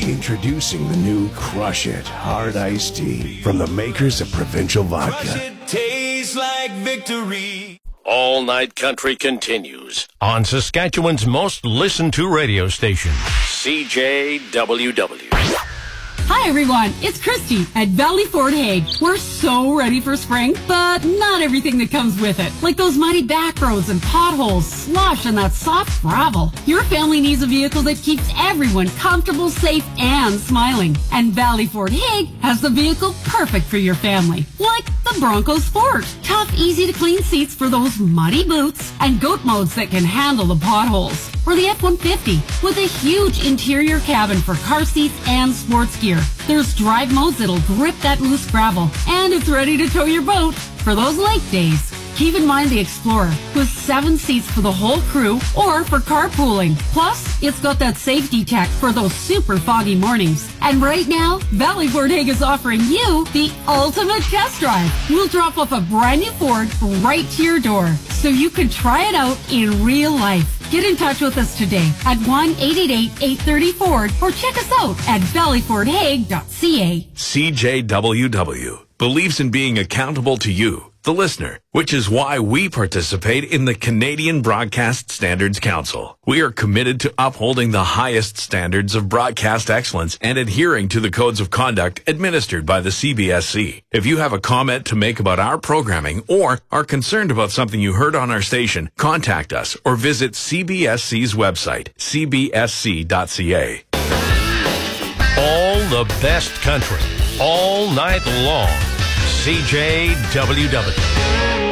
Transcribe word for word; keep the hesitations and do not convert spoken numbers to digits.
Introducing the new Crush It Hard Iced Tea from the makers of Provincial Vodka. Crush it, tastes like victory. All Night Country continues on Saskatchewan's most listened to radio station, C J W W. Hi everyone, it's Christy at Valley Ford Hague. We're so ready for spring, but not everything that comes with it. Like those muddy back roads and potholes, slush, and that soft gravel. Your family needs a vehicle that keeps everyone comfortable, safe, and smiling. And Valley Ford Hague has the vehicle perfect for your family. Like the Bronco Sport. Tough, easy to clean seats for those muddy boots, and goat modes that can handle the potholes. Or the F one fifty with a huge interior cabin for car seats and sports gear. There's drive modes that'll grip that loose gravel, and it's ready to tow your boat for those lake days. Keep in mind the Explorer with seven seats for the whole crew or for carpooling. Plus, it's got that safety tech for those super foggy mornings. And right now, Valley Ford Hague is offering you the ultimate test drive. We'll drop off a brand new Ford right to your door so you can try it out in real life. Get in touch with us today at one eight eight eight, eight three zero, Ford or check us out at valley ford hague dot c a. C J W W believes in being accountable to you, the listener, which is why we participate in the Canadian Broadcast Standards Council. We are committed to upholding the highest standards of broadcast excellence and adhering to the codes of conduct administered by the C B S C. If you have a comment to make about our programming or are concerned about something you heard on our station, contact us or visit C B S C's website, c b s c dot c a. All the best country, all night long. C J W W.